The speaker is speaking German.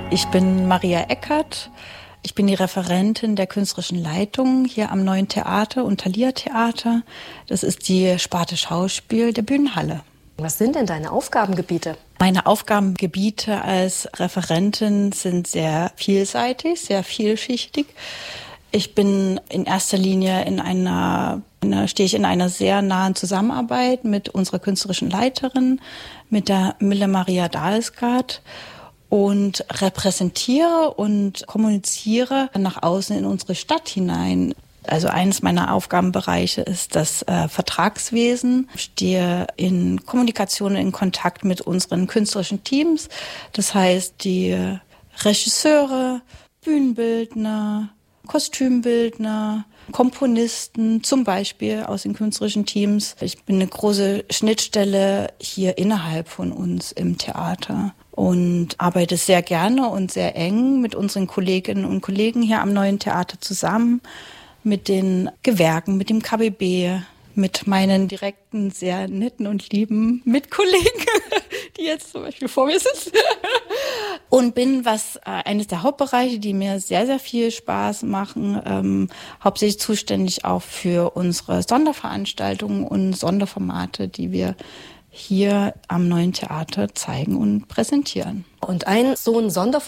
Ich bin Maria Eckert. Ich bin die Referentin der künstlerischen Leitung hier am Neuen Theater und Thalia Theater. Das ist die Sparte Schauspiel der Bühnenhalle. Was sind denn deine Aufgabengebiete? Meine Aufgabengebiete als Referentin sind sehr vielseitig, sehr vielschichtig. Ich bin in erster Linie stehe ich in einer sehr nahen Zusammenarbeit mit unserer künstlerischen Leiterin, mit der Mille Maria Dalsgaard, und repräsentiere und kommuniziere nach außen in unsere Stadt hinein. Also eines meiner Aufgabenbereiche ist das Vertragswesen. Ich stehe in Kommunikation, in Kontakt mit unseren künstlerischen Teams. Das heißt, die Regisseure, Bühnenbildner, Kostümbildner, Komponisten, zum Beispiel aus den künstlerischen Teams. Ich bin eine große Schnittstelle hier innerhalb von uns im Theater und arbeite sehr gerne und sehr eng mit unseren Kolleginnen und Kollegen hier am Neuen Theater zusammen, mit den Gewerken, mit dem KBB, mit meinen direkten, sehr netten und lieben Mitkollegen, die jetzt zum Beispiel vor mir sitzen. Und bin, was eines der Hauptbereiche, die mir sehr, sehr viel Spaß machen, hauptsächlich zuständig auch für unsere Sonderveranstaltungen und Sonderformate, die wir hier am Neuen Theater zeigen und präsentieren. Und ein so ein Sonderformat